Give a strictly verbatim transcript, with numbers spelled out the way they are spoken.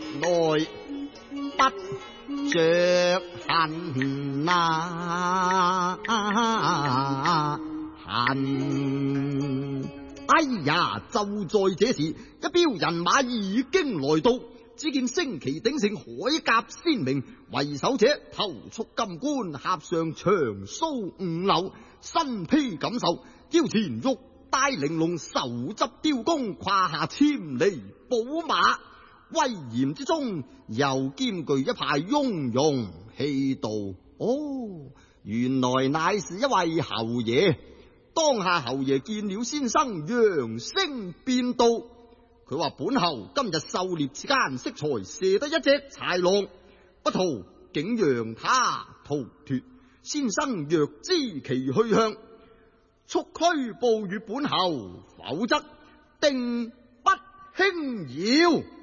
來不着痕啊痕！哎呀，就在這時，一彪人馬已經來到。只見旌旗鼎盛，鎧甲鮮明，為首者頭束金冠，頰上長鬚五縷，身披錦繡，腰前玉帶玲瓏，手執雕弓，胯下千里寶馬，威嚴之中又兼具一派雍容氣度。哦，原來乃是一位侯爺。當下侯爺見了先生，揚聲便道：佢話本侯今日狩獵之間，適才射得一隻豺狼，不圖竟讓他逃脫。先生若知其去向，速拘捕與本侯，否則定不輕饒。